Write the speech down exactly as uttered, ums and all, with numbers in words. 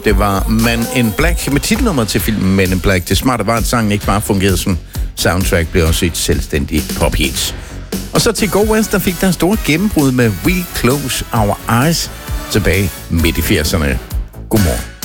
Det var Men in Black med titelnummeret til filmen Men in Black. Det smarte var, at sangen ikke bare fungerede som soundtrack, blev også et selvstændigt pophit. Og så til Go West, der fik der en stor gennembrud med We Close Our Eyes tilbage midt i firserne. Godmorgen.